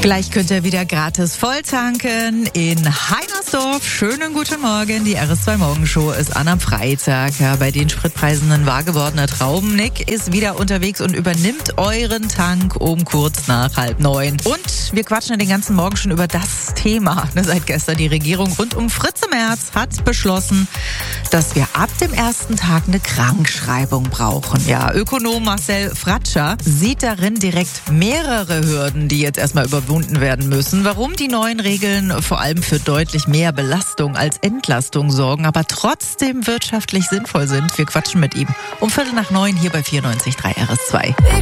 Gleich könnt ihr wieder gratis volltanken in Heinersdorf. Schönen guten Morgen. Die RS2 Morgenshow ist an am Freitag. Ja, bei den Spritpreisen wahr gewordener Trauben. Nick ist wieder unterwegs und übernimmt euren Tank um kurz nach 8:30. Und wir quatschen den ganzen Morgen schon über das Thema. Seit gestern die Regierung rund um Fritze Merz hat beschlossen, dass wir ab dem ersten Tag eine Krankschreibung brauchen. Ja, Ökonom Marcel Fratscher sieht darin direkt mehrere Hürden, die jetzt erstmal überwunden werden müssen. Warum die neuen Regeln vor allem für deutlich mehr Belastung als Entlastung sorgen, aber trotzdem wirtschaftlich sinnvoll sind. Wir quatschen mit ihm um 8:45 hier bei 94.3 RS2.